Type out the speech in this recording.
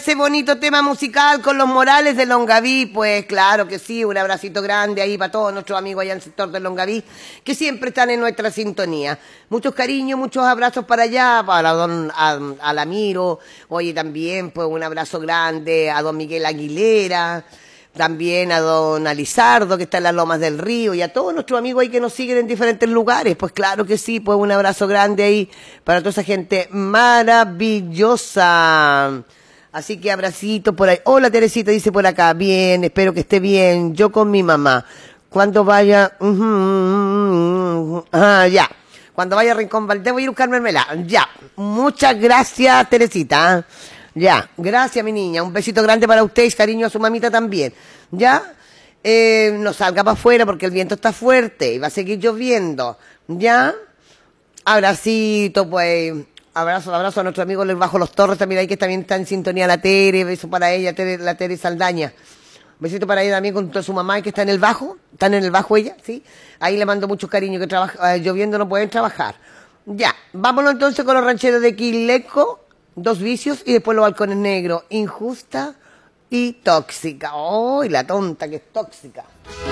Ese bonito tema musical con los Morales de Longaví, pues claro que sí, un abracito grande ahí para todos nuestros amigos allá en el sector de Longaví, que siempre están en nuestra sintonía. Muchos cariños, muchos abrazos para allá, para a Lamiro, oye también pues un abrazo grande a don Miguel Aguilera, también a don Alizardo que está en las Lomas del Río y a todos nuestros amigos ahí que nos siguen en diferentes lugares, pues claro que sí, pues un abrazo grande ahí para toda esa gente maravillosa. Así que abracito por ahí. Hola Teresita, dice por acá. Bien, espero que esté bien. Yo con mi mamá. Cuando vaya... ya. Cuando vaya a Rincón Valdés voy a ir a buscar mermelada. Ya. Muchas gracias, Teresita. Ya. Gracias, mi niña. Un besito grande para ustedes. Cariño a su mamita también. Ya. No salga para afuera porque el viento está fuerte y va a seguir lloviendo. Ya. Abracito, pues... Abrazo a nuestro amigo Bajo los Torres también ahí que también está en sintonía la Tere, beso para ella, la Tere Saldaña. Besito para ella también con toda su mamá que está en el bajo, están en el bajo ella, ¿sí? Ahí le mando mucho cariño, que trabaja, lloviendo no pueden trabajar. Ya, vámonos entonces con los rancheros de Quileco, Dos Vicios y después los Balcones Negros, Injusta y Tóxica. ¡Oh, y la tonta que es tóxica!